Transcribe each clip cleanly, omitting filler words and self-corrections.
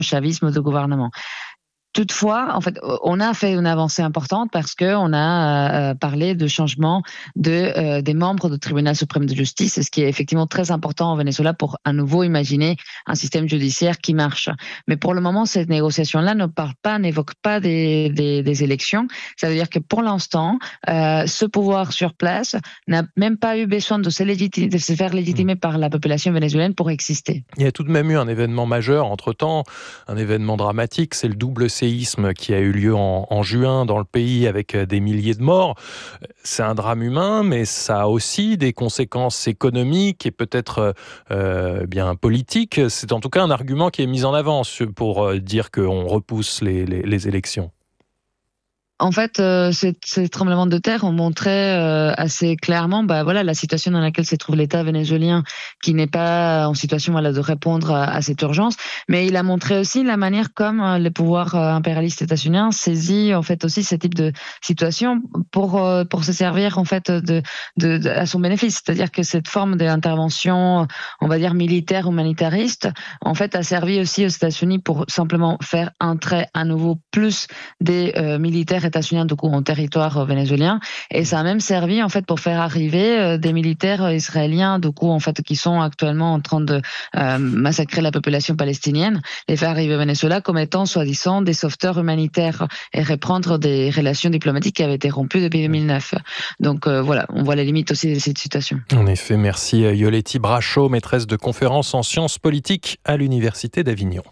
chavisme de gouvernement. Toutefois, en fait, on a fait une avancée importante parce que on a parlé de changement des membres du tribunal suprême de justice, ce qui est effectivement très important au Venezuela pour à nouveau imaginer un système judiciaire qui marche. Mais pour le moment, cette négociation-là n'évoque pas des élections. Ça veut dire que pour l'instant, ce pouvoir sur place n'a même pas eu besoin de se faire légitimer par la population vénézuélienne pour exister. Il y a tout de même eu un événement majeur entre-temps, un événement dramatique, c'est le double séisme qui a eu lieu en juin dans le pays avec des milliers de morts. C'est un drame humain, mais ça a aussi des conséquences économiques et peut-être bien politiques. C'est en tout cas un argument qui est mis en avant pour dire qu'on repousse les élections. En fait, ces tremblements de terre ont montré assez clairement, la situation dans laquelle se trouve l'État vénézuélien, qui n'est pas en situation, de répondre à cette urgence. Mais il a montré aussi la manière comme les pouvoirs impérialistes états-uniens saisit en fait aussi ce type de situation pour se servir en fait à son bénéfice. C'est-à-dire que cette forme d'intervention, on va dire militaire humanitariste, en fait, a servi aussi aux États-Unis pour simplement faire entrer à nouveau plus des militaires états-uniens en territoire vénézuélien, et ça a même servi en fait pour faire arriver des militaires israéliens en fait qui sont actuellement en train de massacrer la population palestinienne, les faire arriver au Venezuela comme étant soi-disant des sauveteurs humanitaires et reprendre des relations diplomatiques qui avaient été rompues depuis 2009. Donc on voit les limites aussi de cette situation. En effet, merci Yoletti Brachot, maîtresse de conférences en sciences politiques à l'Université d'Avignon.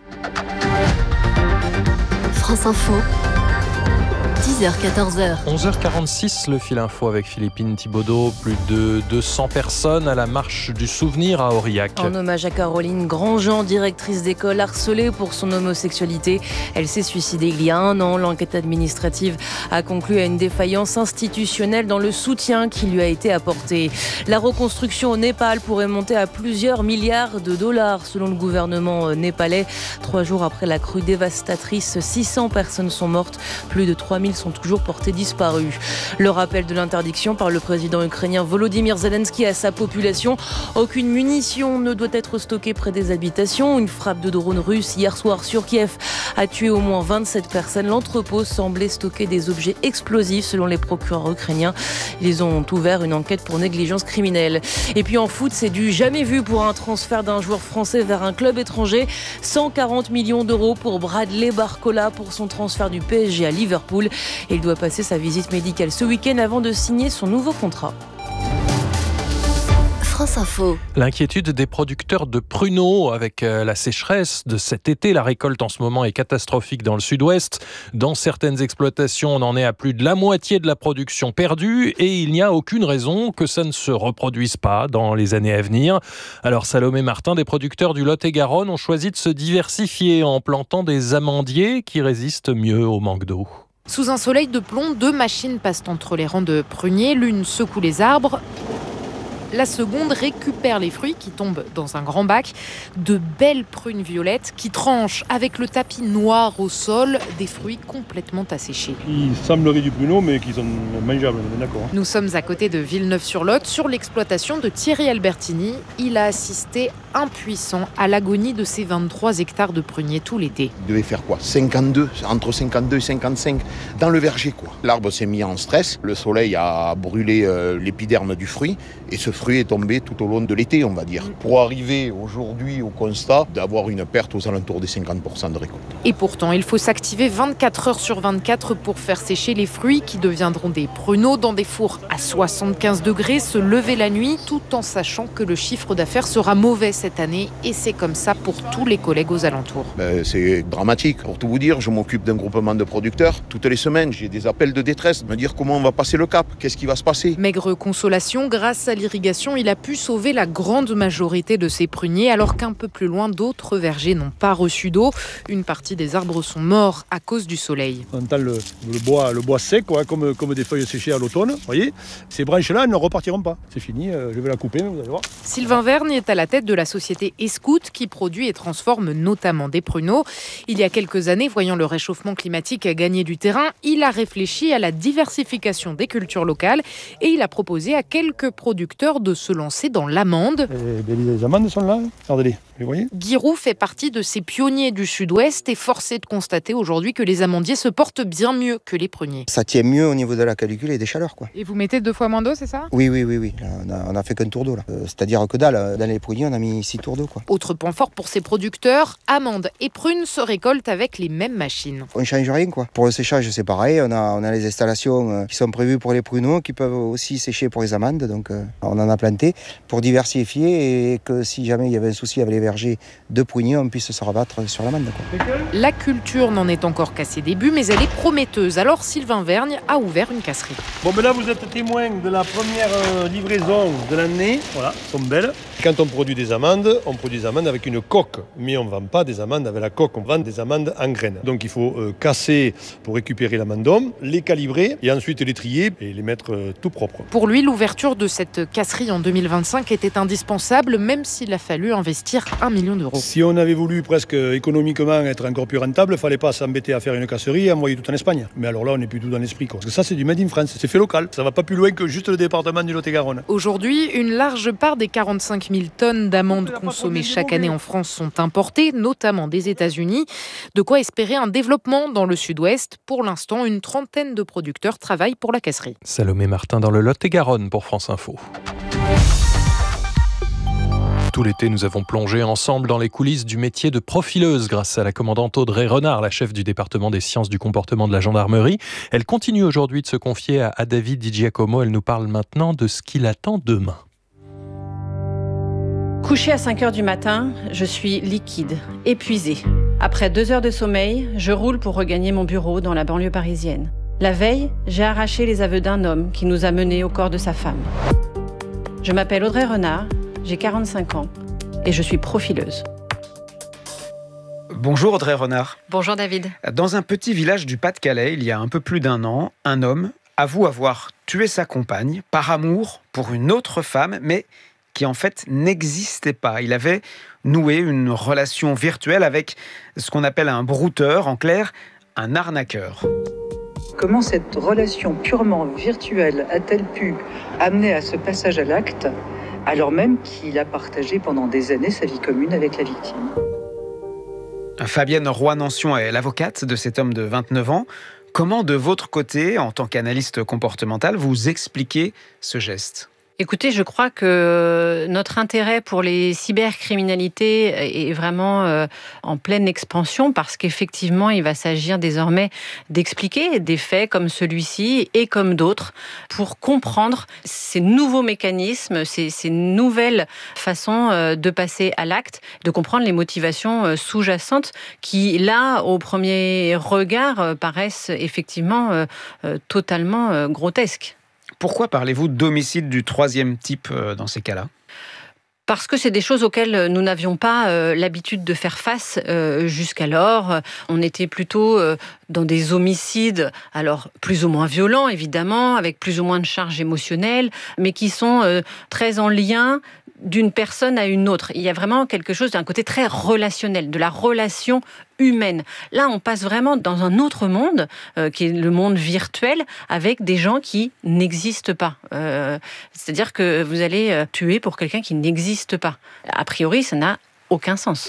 France Info. 10h-14h. 11h46, le fil info avec Philippine Thibaudot. Plus de 200 personnes à la marche du souvenir à Aurillac. En hommage à Caroline Grandjean, directrice d'école harcelée pour son homosexualité. Elle s'est suicidée il y a 1 an. L'enquête administrative a conclu à une défaillance institutionnelle dans le soutien qui lui a été apporté. La reconstruction au Népal pourrait monter à plusieurs milliards de dollars selon le gouvernement népalais. 3 jours après la crue dévastatrice, 600 personnes sont mortes. Plus de 3000 sont toujours portés disparus. Le rappel de l'interdiction par le président ukrainien Volodymyr Zelensky à sa population. Aucune munition ne doit être stockée près des habitations. Une frappe de drone russe hier soir sur Kiev a tué au moins 27 personnes. L'entrepôt semblait stocker des objets explosifs selon les procureurs ukrainiens. Ils ont ouvert une enquête pour négligence criminelle. Et puis en foot, c'est du jamais vu pour un transfert d'un joueur français vers un club étranger. 140 millions d'euros pour Bradley Barcola pour son transfert du PSG à Liverpool. Il doit passer sa visite médicale ce week-end avant de signer son nouveau contrat. France Info. L'inquiétude des producteurs de pruneaux avec la sécheresse de cet été. La récolte en ce moment est catastrophique dans le sud-ouest. Dans certaines exploitations, on en est à plus de la moitié de la production perdue et il n'y a aucune raison que ça ne se reproduise pas dans les années à venir. Alors Salomé Martin, des producteurs du Lot-et-Garonne, ont choisi de se diversifier en plantant des amandiers qui résistent mieux au manque d'eau. Sous un soleil de plomb, 2 machines passent entre les rangs de pruniers. L'une secoue les arbres. La seconde récupère les fruits qui tombent dans un grand bac. De belles prunes violettes qui tranchent avec le tapis noir au sol, des fruits complètement asséchés. Ils sembleraient du pruneau, mais qui sont mangeables, d'accord. Nous sommes à côté de Villeneuve-sur-Lot, sur l'exploitation de Thierry Albertini. Il a assisté impuissant à l'agonie de ses 23 hectares de pruniers tout l'été. Il devait faire quoi 52, entre 52 et 55 dans le verger, quoi. L'arbre s'est mis en stress, le soleil a brûlé l'épiderme du fruit et ce fruit est tombé tout au long de l'été, on va dire. Pour arriver aujourd'hui au constat d'avoir une perte aux alentours des 50% de récolte. Et pourtant, il faut s'activer 24 heures sur 24 pour faire sécher les fruits qui deviendront des pruneaux dans des fours à 75 degrés, se lever la nuit tout en sachant que le chiffre d'affaires sera mauvais cette année et c'est comme ça pour tous les collègues aux alentours. C'est dramatique. Pour tout vous dire, je m'occupe d'un groupement de producteurs. Toutes les semaines, j'ai des appels de détresse, me dire comment on va passer le cap, qu'est-ce qui va se passer. Maigre consolation, grâce à l'irrigation, il a pu sauver la grande majorité de ses pruniers, alors qu'un peu plus loin, d'autres vergers n'ont pas reçu d'eau. Une partie des arbres sont morts à cause du soleil. On entend le bois sec, quoi, comme des feuilles séchées à l'automne. Voyez, ces branches-là ne repartiront pas. C'est fini, je vais la couper, vous allez voir. Sylvain Vergne est à la tête de la société Escout qui produit et transforme notamment des pruneaux. Il y a quelques années, voyant le réchauffement climatique gagner du terrain, il a réfléchi à la diversification des cultures locales et il a proposé à quelques producteurs de se lancer dans l'amande. Les amandes sont là, regardez-les. Vous voyez ? Guiroux fait partie de ces pionniers du Sud-Ouest et force est de constater aujourd'hui que les amandiers se portent bien mieux que les pruniers. Ça tient mieux au niveau de la calicule et des chaleurs, quoi. Et vous mettez 2 fois moins d'eau, c'est ça ? Oui. Là, on a fait qu'un tour d'eau, là. C'est-à-dire que dalle, dans les pruniers, on a mis 6 tours d'eau, quoi. Autre point fort pour ces producteurs, amandes et prunes se récoltent avec les mêmes machines. On ne change rien, quoi. Pour le séchage, c'est pareil. On a les installations qui sont prévues pour les pruneaux, qui peuvent aussi sécher pour les amandes. Donc, on en a planté pour diversifier et que si jamais il y avait un souci avec les vergers de pruniers, on puisse se rabattre sur l'amande, quoi. La culture n'en est encore qu'à ses débuts, mais elle est prometteuse. Alors Sylvain Vergne a ouvert une casserie. Bon, ben là, vous êtes témoin de la première livraison de l'année. Voilà, elles sont belles. Quand on produit des amandes avec une coque. Mais on ne vend pas des amandes avec la coque, on vend des amandes en graines. Donc il faut casser pour récupérer l'amandum, les calibrer et ensuite les trier et les mettre tout propres. Pour lui, l'ouverture de cette casserie en 2025 était indispensable, même s'il a fallu investir 1 million d'euros. Si on avait voulu presque économiquement être encore plus rentable, il ne fallait pas s'embêter à faire une casserie et envoyer tout en Espagne. Mais alors là, on n'est plus tout dans l'esprit, quoi. Parce que ça, c'est du Made in France, c'est fait local. Ça ne va pas plus loin que juste le département du Lot-et-Garonne. Aujourd'hui, une large part des 45 000 tonnes d'amandes consommées chaque année en France sont importées, notamment des États-Unis. De quoi espérer un développement dans le Sud-Ouest. Pour l'instant, une trentaine de producteurs travaillent pour la casserie. Salomé Martin dans le Lot-et-Garonne pour France Info. Tout l'été, nous avons plongé ensemble dans les coulisses du métier de profileuse grâce à la commandante Audrey Renard, la chef du département des sciences du comportement de la gendarmerie. Elle continue aujourd'hui de se confier à David Di Giacomo. Elle nous parle maintenant de ce qui l'attend demain. Couchée à 5h du matin, je suis liquide, épuisée. Après 2 heures de sommeil, je roule pour regagner mon bureau dans la banlieue parisienne. La veille, j'ai arraché les aveux d'un homme qui nous a menés au corps de sa femme. Je m'appelle Audrey Renard, j'ai 45 ans et je suis profileuse. Bonjour Audrey Renard. Bonjour David. Dans un petit village du Pas-de-Calais, il y a un peu plus d'1 an, un homme avoue avoir tué sa compagne par amour pour une autre femme, mais qui en fait n'existait pas. Il avait noué une relation virtuelle avec ce qu'on appelle un brouteur, en clair, un arnaqueur. Comment cette relation purement virtuelle a-t-elle pu amener à ce passage à l'acte, alors même qu'il a partagé pendant des années sa vie commune avec la victime ? Fabienne Roy-Nancion est l'avocate de cet homme de 29 ans. Comment, de votre côté, en tant qu'analyste comportemental, vous expliquez ce geste ? Écoutez, je crois que notre intérêt pour les cybercriminalités est vraiment en pleine expansion parce qu'effectivement, il va s'agir désormais d'expliquer des faits comme celui-ci et comme d'autres pour comprendre ces nouveaux mécanismes, ces nouvelles façons de passer à l'acte, de comprendre les motivations sous-jacentes qui, là, au premier regard, paraissent effectivement totalement grotesques. Pourquoi parlez-vous d'homicide du 3e type dans ces cas-là ? Parce que c'est des choses auxquelles nous n'avions pas l'habitude de faire face jusqu'alors. On était plutôt dans des homicides, alors plus ou moins violents évidemment, avec plus ou moins de charges émotionnelles, mais qui sont très en lien d'une personne à une autre. Il y a vraiment quelque chose d'un côté très relationnel, de la relation humaine. Là, on passe vraiment dans un autre monde, qui est le monde virtuel, avec des gens qui n'existent pas. C'est-à-dire que vous allez tuer pour quelqu'un qui n'existe pas. A priori, ça n'a aucun sens.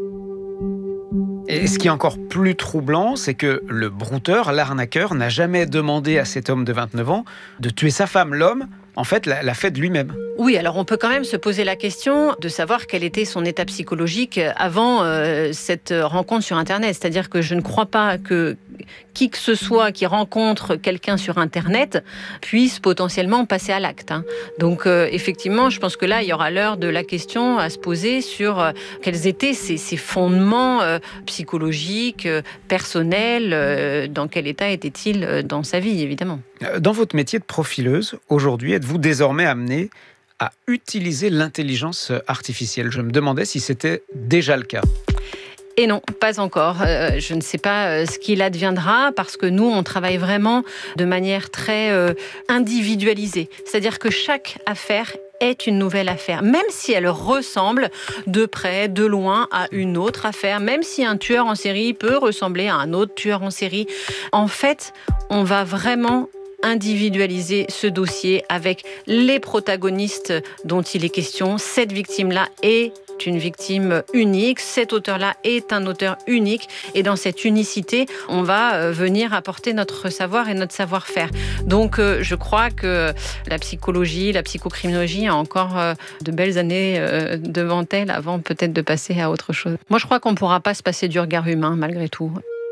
Et ce qui est encore plus troublant, c'est que le brouteur, l'arnaqueur, n'a jamais demandé à cet homme de 29 ans de tuer sa femme. L'homme, en fait, l'a fait de lui-même. Oui, alors on peut quand même se poser la question de savoir quel était son état psychologique avant cette rencontre sur Internet. C'est-à-dire que je ne crois pas que qui que ce soit qui rencontre quelqu'un sur Internet puisse potentiellement passer à l'acte. Donc effectivement, je pense que là, il y aura l'heure de la question à se poser sur quels étaient ses fondements psychologiques, personnels, dans quel état était-il dans sa vie, évidemment. Dans votre métier de profileuse, aujourd'hui, êtes-vous désormais amené à utiliser l'intelligence artificielle ? Je me demandais si c'était déjà le cas. Et non, pas encore. Je ne sais pas ce qu'il adviendra parce que nous, on travaille vraiment de manière très individualisée. C'est-à-dire que chaque affaire est une nouvelle affaire, même si elle ressemble de près, de loin à une autre affaire, même si un tueur en série peut ressembler à un autre tueur en série. En fait, on va vraiment individualiser ce dossier avec les protagonistes dont il est question. Cette victime-là est est une victime unique, cet auteur-là est un auteur unique, et dans cette unicité, on va venir apporter notre savoir et notre savoir-faire. Donc je crois que la psychologie, la psychocriminologie a encore de belles années devant elle avant peut-être de passer à autre chose. Moi je crois qu'on ne pourra pas se passer du regard humain malgré tout.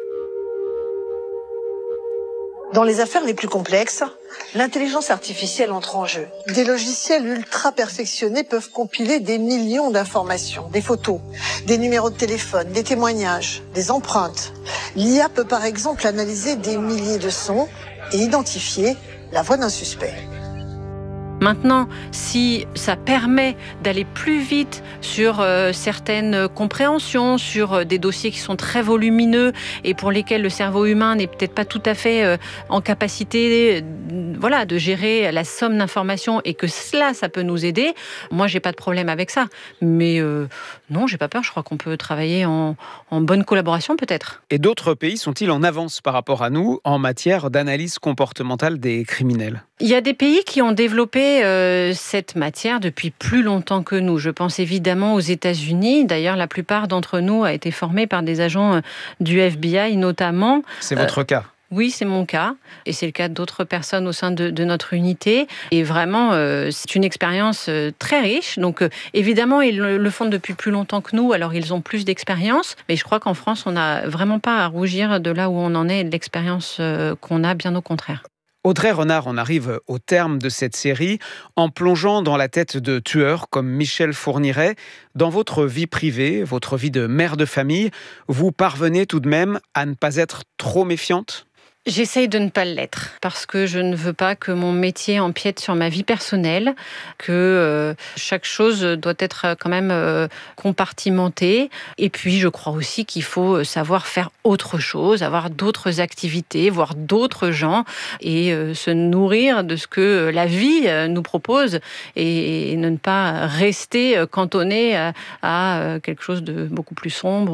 Dans les affaires les plus complexes, l'intelligence artificielle entre en jeu. Des logiciels ultra perfectionnés peuvent compiler des millions d'informations, des photos, des numéros de téléphone, des témoignages, des empreintes. L'IA peut par exemple analyser des milliers de sons et identifier la voix d'un suspect. Maintenant, si ça permet d'aller plus vite sur certaines compréhensions, sur des dossiers qui sont très volumineux et pour lesquels le cerveau humain n'est peut-être pas tout à fait en capacité de gérer la somme d'informations et que ça peut nous aider, moi, j'ai pas de problème avec ça. Mais non, j'ai pas peur. Je crois qu'on peut travailler en bonne collaboration, peut-être. Et d'autres pays sont-ils en avance par rapport à nous en matière d'analyse comportementale des criminels ? Il y a des pays qui ont développé cette matière depuis plus longtemps que nous. Je pense évidemment aux États-Unis. D'ailleurs, la plupart d'entre nous a été formés par des agents du FBI notamment. C'est votre cas ? Oui, c'est mon cas. Et c'est le cas d'autres personnes au sein de notre unité. Et vraiment, c'est une expérience très riche. Donc, évidemment, ils le font depuis plus longtemps que nous. Alors, ils ont plus d'expérience. Mais je crois qu'en France, on n'a vraiment pas à rougir de là où on en est et de l'expérience qu'on a, bien au contraire. Audrey Renard, on arrive au terme de cette série en plongeant dans la tête de tueurs comme Michel Fourniret. Dans votre vie privée, votre vie de mère de famille, vous parvenez tout de même à ne pas être trop méfiante ? J'essaye de ne pas l'être parce que je ne veux pas que mon métier empiète sur ma vie personnelle, que chaque chose doit être quand même compartimentée. Et puis, je crois aussi qu'il faut savoir faire autre chose, avoir d'autres activités, voir d'autres gens et se nourrir de ce que la vie nous propose et ne pas rester cantonné à quelque chose de beaucoup plus sombre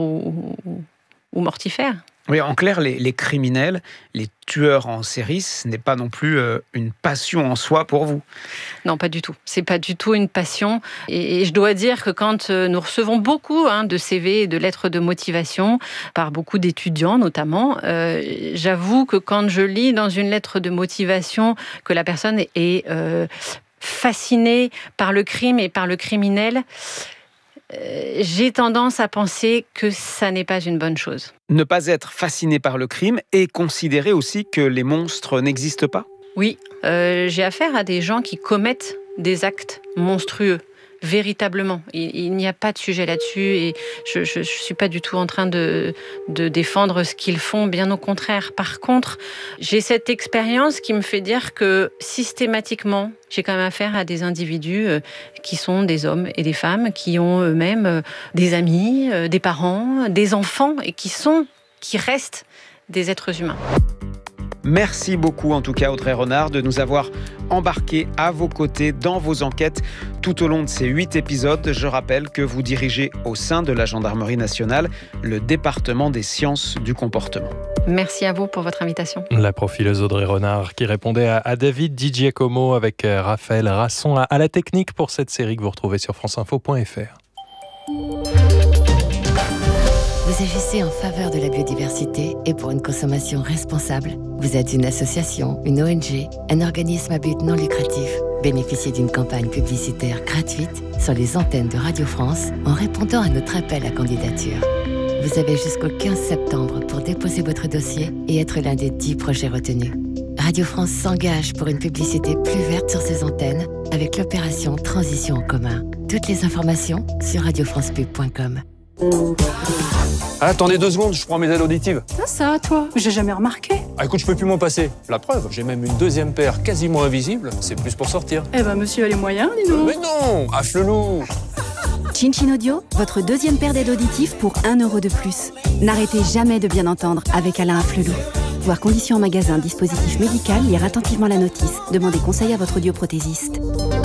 ou mortifère. Oui, en clair, les criminels, les tueurs en série, ce n'est pas non plus une passion en soi pour vous. Non, pas du tout. C'est pas du tout une passion. Et je dois dire que quand nous recevons beaucoup de CV et de lettres de motivation par beaucoup d'étudiants notamment, j'avoue que quand je lis dans une lettre de motivation que la personne est fascinée par le crime et par le criminel, j'ai tendance à penser que ça n'est pas une bonne chose. Ne pas être fasciné par le crime et considérer aussi que les monstres n'existent pas ? Oui, j'ai affaire à des gens qui commettent des actes monstrueux. Véritablement, il n'y a pas de sujet là-dessus et je suis pas du tout en train de défendre ce qu'ils font, bien au contraire. Par contre, j'ai cette expérience qui me fait dire que systématiquement, j'ai quand même affaire à des individus qui sont des hommes et des femmes, qui ont eux-mêmes des amis, des parents, des enfants et qui restent des êtres humains. Merci beaucoup en tout cas Audrey Renard de nous avoir embarqués à vos côtés dans vos enquêtes tout au long de ces 8 épisodes. Je rappelle que vous dirigez au sein de la Gendarmerie nationale le département des sciences du comportement. Merci à vous pour votre invitation. La profileuse Audrey Renard qui répondait à David Di Giacomo avec Raphaël Rasson à la technique pour cette série que vous retrouvez sur franceinfo.fr. Vous agissez en faveur de la biodiversité et pour une consommation responsable. Vous êtes une association, une ONG, un organisme à but non lucratif. Bénéficiez d'une campagne publicitaire gratuite sur les antennes de Radio France en répondant à notre appel à candidature. Vous avez jusqu'au 15 septembre pour déposer votre dossier et être l'un des 10 projets retenus. Radio France s'engage pour une publicité plus verte sur ses antennes avec l'opération Transition en commun. Toutes les informations sur radiofrancepub.com. Attendez 2 secondes, je prends mes aides auditives. Ça, toi, j'ai jamais remarqué. Écoute, je peux plus m'en passer. La preuve, j'ai même une 2e paire quasiment invisible. C'est plus pour sortir. Eh ben, monsieur a les moyens, dis donc. Mais non, à Flelou. Chin Audio, votre 2e paire d'aides auditives pour 1 € de plus. N'arrêtez jamais de bien entendre avec Alain Afflelou. Voir conditions en magasin, dispositif médical, lire attentivement la notice. Demandez conseil à votre audioprothésiste.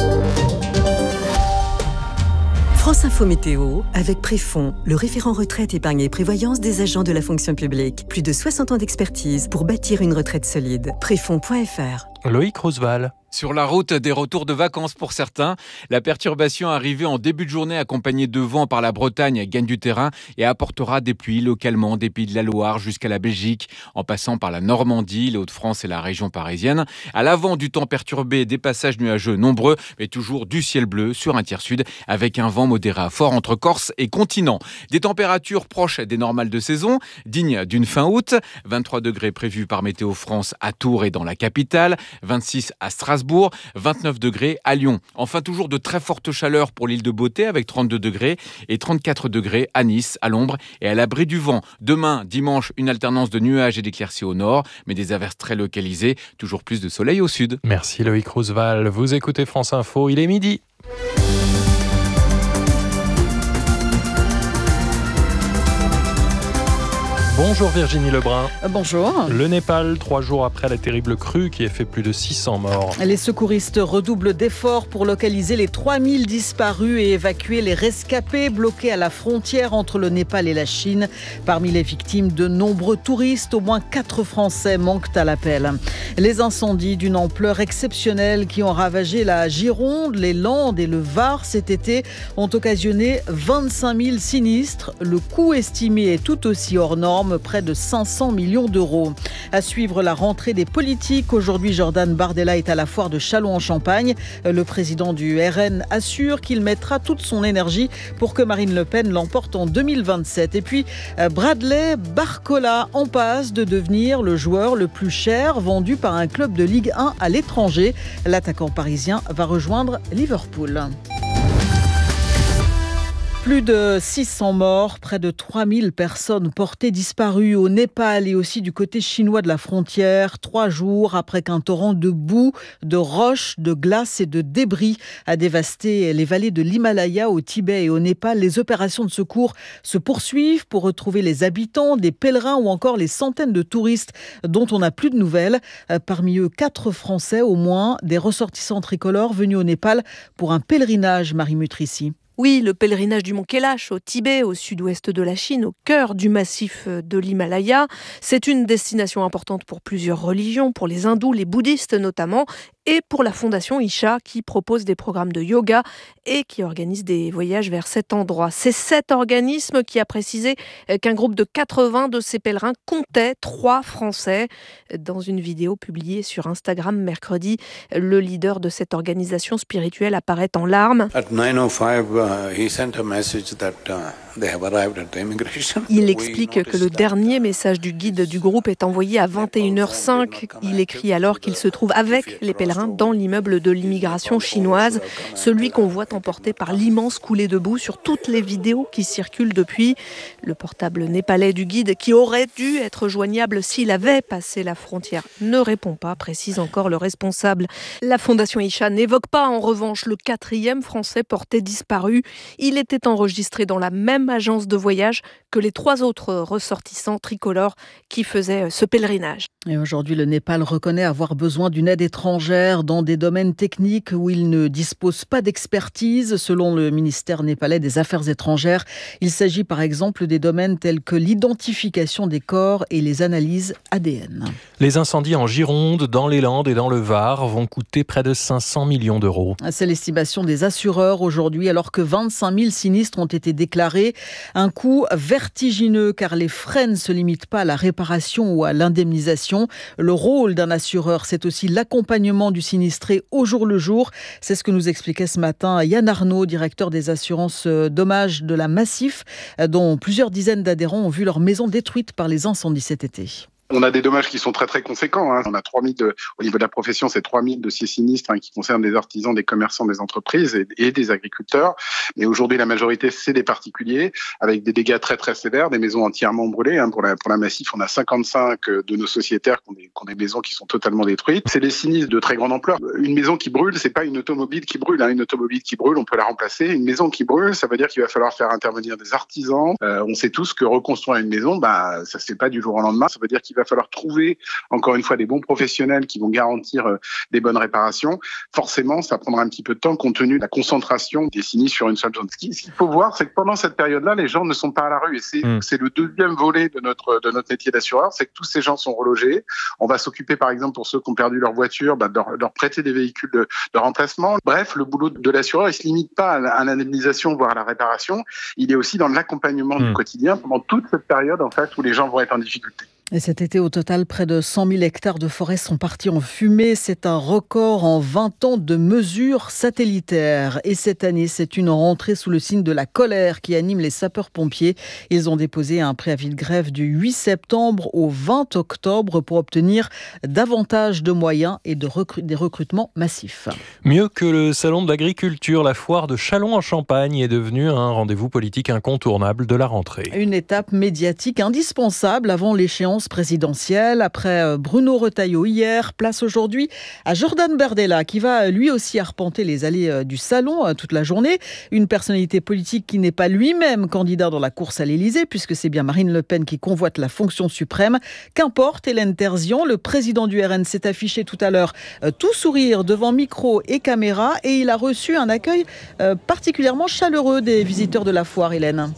France Info Météo, avec Préfond, le référent retraite, épargne et prévoyance des agents de la fonction publique. Plus de 60 ans d'expertise pour bâtir une retraite solide. Préfond.fr. Loïc Roosevelt. Sur la route des retours de vacances pour certains, la perturbation arrivée en début de journée accompagnée de vent par la Bretagne gagne du terrain et apportera des pluies localement des Pays de la Loire jusqu'à la Belgique, en passant par la Normandie, les Hauts-de-France et la région parisienne. À l'avant du temps perturbé, des passages nuageux nombreux, mais toujours du ciel bleu sur un tiers sud avec un vent modéré à fort entre Corse et continent. Des températures proches des normales de saison, dignes d'une fin août. 23 degrés prévus par Météo France à Tours et dans la capitale, 26 à Strasbourg, 29 degrés à Lyon. Enfin, toujours de très fortes chaleurs pour l'île de Beauté avec 32 degrés et 34 degrés à Nice, à l'ombre et à l'abri du vent. Demain, dimanche, une alternance de nuages et d'éclaircies au nord, mais des averses très localisées, toujours plus de soleil au sud. Merci Loïc Roosevelt. Vous écoutez France Info, il est midi. Bonjour Virginie Lebrun. Bonjour. Le Népal, 3 jours après la terrible crue qui a fait plus de 600 morts. Les secouristes redoublent d'efforts pour localiser les 3000 disparus et évacuer les rescapés bloqués à la frontière entre le Népal et la Chine. Parmi les victimes, de nombreux touristes, au moins 4 Français manquent à l'appel. Les incendies d'une ampleur exceptionnelle qui ont ravagé la Gironde, les Landes et le Var cet été ont occasionné 25 000 sinistres. Le coût estimé est tout aussi hors norme, près de 500 millions d'euros. À suivre la rentrée des politiques. Aujourd'hui, Jordan Bardella est à la foire de Châlons-en-Champagne. Le président du RN assure qu'il mettra toute son énergie pour que Marine Le Pen l'emporte en 2027. Et puis, Bradley Barcola en passe de devenir le joueur le plus cher vendu par un club de Ligue 1 à l'étranger. L'attaquant parisien va rejoindre Liverpool. Plus de 600 morts, près de 3000 personnes portées disparues au Népal et aussi du côté chinois de la frontière, 3 jours après qu'un torrent de boue, de roches, de glace et de débris a dévasté les vallées de l'Himalaya au Tibet et au Népal. Les opérations de secours se poursuivent pour retrouver les habitants, des pèlerins ou encore les centaines de touristes dont on n'a plus de nouvelles. Parmi eux, 4 Français au moins, des ressortissants tricolores venus au Népal pour un pèlerinage, Marie Mutrici. Oui, le pèlerinage du mont Kailash au Tibet, au sud-ouest de la Chine, au cœur du massif de l'Himalaya. C'est une destination importante pour plusieurs religions, pour les hindous, les bouddhistes notamment, et pour la fondation Isha qui propose des programmes de yoga et qui organise des voyages vers cet endroit. C'est cet organisme qui a précisé qu'un groupe de 80 de ces pèlerins comptait 3 Français. Dans une vidéo publiée sur Instagram mercredi, le leader de cette organisation spirituelle apparaît en larmes. Il explique que le dernier message du guide du groupe est envoyé à 21h05. Il écrit alors qu'il se trouve avec les pèlerins dans l'immeuble de l'immigration chinoise, celui qu'on voit emporté par l'immense coulée de boue sur toutes les vidéos qui circulent depuis. Le portable népalais du guide, qui aurait dû être joignable s'il avait passé la frontière, ne répond pas, précise encore le responsable. La fondation Isha n'évoque pas en revanche le 4e Français porté disparu. Il était enregistré dans la même agence de voyage que les 3 autres ressortissants tricolores qui faisaient ce pèlerinage. Et aujourd'hui, le Népal reconnaît avoir besoin d'une aide étrangère dans des domaines techniques où il ne dispose pas d'expertise. Selon le ministère népalais des Affaires étrangères, il s'agit par exemple des domaines tels que l'identification des corps et les analyses ADN. Les incendies en Gironde, dans les Landes et dans le Var vont coûter près de 500 millions d'euros. C'est l'estimation des assureurs aujourd'hui, alors que 25 000 sinistres ont été déclarés. Un coût vertigineux car les frais ne se limitent pas à la réparation ou à l'indemnisation. Le rôle d'un assureur, c'est aussi l'accompagnement du sinistré au jour le jour. C'est ce que nous expliquait ce matin Yann Arnaud, directeur des assurances dommages de la Massif, dont plusieurs dizaines d'adhérents ont vu leur maison détruite par les incendies cet été. On a des dommages qui sont très très conséquents. On a 3000 au niveau de la profession, c'est 3000 dossiers sinistres qui concernent des artisans, des commerçants, des entreprises et des agriculteurs. Mais aujourd'hui, la majorité, c'est des particuliers avec des dégâts très très sévères, des maisons entièrement brûlées. Pour la Massif, on a 55 de nos sociétaires qui ont des maisons qui sont totalement détruites. C'est des sinistres de très grande ampleur. Une maison qui brûle, c'est pas une automobile qui brûle. Une automobile qui brûle, on peut la remplacer. Une maison qui brûle, ça veut dire qu'il va falloir faire intervenir des artisans. On sait tous que reconstruire une maison, ça se fait pas du jour au lendemain. Ça veut dire qu'il va va falloir trouver, encore une fois, des bons professionnels qui vont garantir des bonnes réparations. Forcément, ça prendra un petit peu de temps compte tenu de la concentration des sinistres sur une seule zone. Ce qu'il faut voir, c'est que pendant cette période-là, les gens ne sont pas à la rue. Et c'est le deuxième volet de notre métier d'assureur, c'est que tous ces gens sont relogés. On va s'occuper, par exemple, pour ceux qui ont perdu leur voiture, de leur prêter des véhicules de remplacement. Bref, le boulot de l'assureur, il se limite pas à l'indemnisation, voire à la réparation. Il est aussi dans l'accompagnement du quotidien pendant toute cette période, en fait, où les gens vont être en difficulté. Et cet été, au total, près de 100 000 hectares de forêt sont partis en fumée. C'est un record en 20 ans de mesures satellitaires. Et cette année, c'est une rentrée sous le signe de la colère qui anime les sapeurs-pompiers. Ils ont déposé un préavis de grève du 8 septembre au 20 octobre pour obtenir davantage de moyens et des recrutements massifs. Mieux que le salon de l'agriculture, la foire de Châlons en Champagne est devenue un rendez-vous politique incontournable de la rentrée. Une étape médiatique indispensable avant l'échéance présidentielle. Après Bruno Retailleau hier, place aujourd'hui à Jordan Bardella qui va lui aussi arpenter les allées du salon toute la journée. Une personnalité politique qui n'est pas lui-même candidat dans la course à l'Élysée puisque c'est bien Marine Le Pen qui convoite la fonction suprême. Qu'importe, Hélène Terzian, le président du RN s'est affiché tout à l'heure tout sourire devant micro et caméra et il a reçu un accueil particulièrement chaleureux des visiteurs de la foire, Hélène.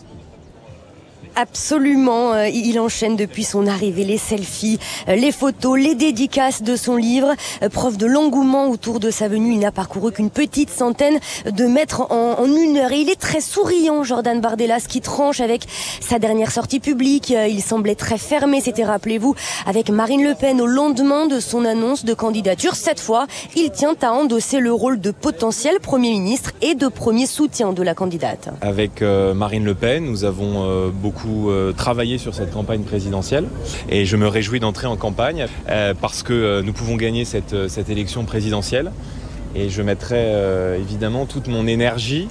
Absolument, il enchaîne depuis son arrivée les selfies, les photos, les dédicaces de son livre. Preuve de l'engouement autour de sa venue, il n'a parcouru qu'une petite centaine de mètres en 1 heure. Et il est très souriant, Jordan Bardella, ce qui tranche avec sa dernière sortie publique. Il semblait très fermé, c'était, rappelez-vous, avec Marine Le Pen au lendemain de son annonce de candidature. Cette fois, il tient à endosser le rôle de potentiel Premier ministre et de premier soutien de la candidate. Avec Marine Le Pen, nous avons beaucoup travaillé sur cette campagne présidentielle et je me réjouis d'entrer en campagne parce que nous pouvons gagner cette élection présidentielle et je mettrai évidemment toute mon énergie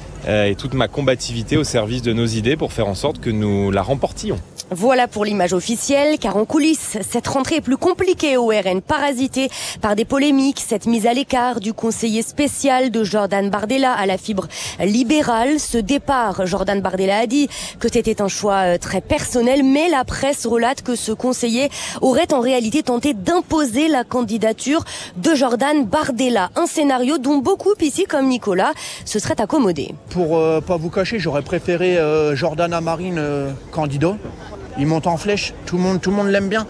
et toute ma combativité au service de nos idées pour faire en sorte que nous la remportions. Voilà pour l'image officielle, car en coulisses, cette rentrée est plus compliquée au RN, parasitée par des polémiques, cette mise à l'écart du conseiller spécial de Jordan Bardella à la fibre libérale. Ce départ, Jordan Bardella a dit que c'était un choix très personnel, mais la presse relate que ce conseiller aurait en réalité tenté d'imposer la candidature de Jordan Bardella. Un scénario dont beaucoup ici, comme Nicolas, se seraient accommodés. Pour pas vous cacher, j'aurais préféré Jordan à Marine candidat. Il monte en flèche, tout le monde l'aime bien.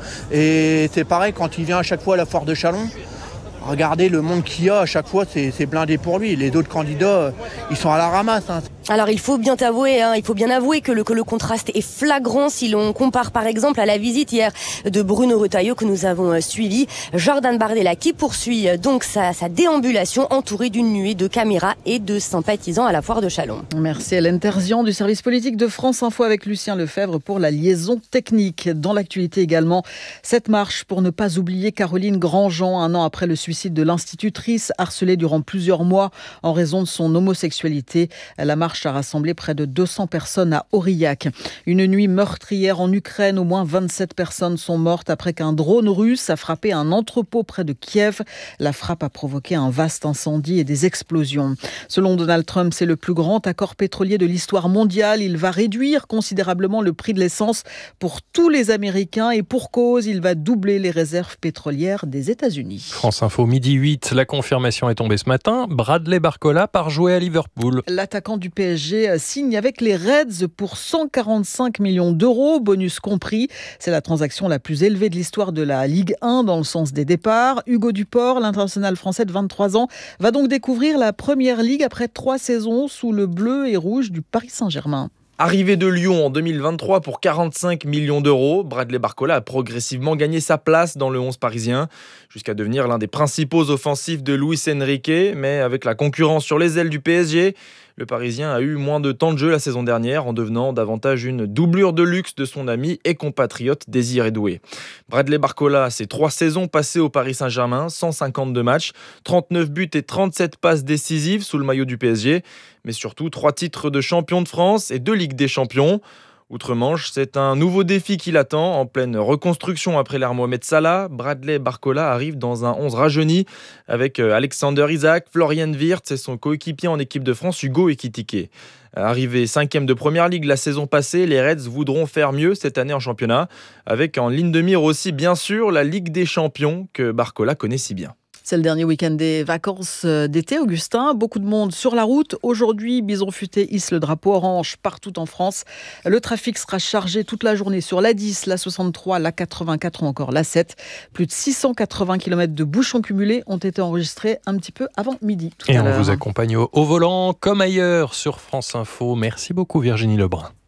Et c'est pareil quand il vient à chaque fois à la foire de Châlons. Regardez le monde qu'il y a à chaque fois, c'est blindé pour lui. Les autres candidats, ils sont à la ramasse. Alors il faut bien avouer que le contraste est flagrant si l'on compare par exemple à la visite hier de Bruno Retailleau que nous avons suivi. Jordan Bardella qui poursuit donc sa déambulation entouré d'une nuée de caméras et de sympathisants à la foire de Châlons. Merci Hélène Terzian du service politique de France Info avec Lucien Lefebvre pour la liaison technique. Dans l'actualité également, cette marche pour ne pas oublier Caroline Grandjean, 1 an après le suicide de l'institutrice harcelée durant plusieurs mois en raison de son homosexualité. La marche a rassemblé près de 200 personnes à Aurillac. Une nuit meurtrière en Ukraine, au moins 27 personnes sont mortes après qu'un drone russe a frappé un entrepôt près de Kiev. La frappe a provoqué un vaste incendie et des explosions. Selon Donald Trump, c'est le plus grand accord pétrolier de l'histoire mondiale. Il va réduire considérablement le prix de l'essence pour tous les Américains et pour cause, il va doubler les réserves pétrolières des États-Unis. France Info, midi 8, la confirmation est tombée ce matin. Bradley Barcola part jouer à Liverpool. L'attaquant du PSG signe avec les Reds pour 145 millions d'euros, bonus compris. C'est la transaction la plus élevée de l'histoire de la Ligue 1 dans le sens des départs. Hugo Duport, l'international français de 23 ans, va donc découvrir la Première Ligue après 3 saisons sous le bleu et rouge du Paris Saint-Germain. Arrivé de Lyon en 2023 pour 45 millions d'euros, Bradley Barcola a progressivement gagné sa place dans le 11 parisien, jusqu'à devenir l'un des principaux offensifs de Luis Enrique, mais avec la concurrence sur les ailes du PSG, le Parisien a eu moins de temps de jeu la saison dernière en devenant davantage une doublure de luxe de son ami et compatriote Désiré Doué. Bradley Barcola, c'est 3 saisons passées au Paris Saint-Germain, 152 matchs, 39 buts et 37 passes décisives sous le maillot du PSG, mais surtout 3 titres de champion de France et 2 Ligues des Champions. Outre-Manche, c'est un nouveau défi qui l'attend. En pleine reconstruction après l'ère Mohamed Salah, Bradley Barcola arrive dans un 11 rajeuni avec Alexander Isak, Florian Wirtz et son coéquipier en équipe de France, Hugo Ekitike. Arrivé 5e de Première Ligue la saison passée, les Reds voudront faire mieux cette année en championnat, avec en ligne de mire aussi bien sûr la Ligue des Champions que Barcola connaît si bien. C'est le dernier week-end des vacances d'été, Augustin. Beaucoup de monde sur la route. Aujourd'hui, Bison Futé hisse le drapeau orange partout en France. Le trafic sera chargé toute la journée sur l'A10, l'A63, l'A84 ou encore l'A7. Plus de 680 km de bouchons cumulés ont été enregistrés un petit peu avant midi. Et on vous accompagne au volant comme ailleurs sur France Info. Merci beaucoup Virginie Lebrun.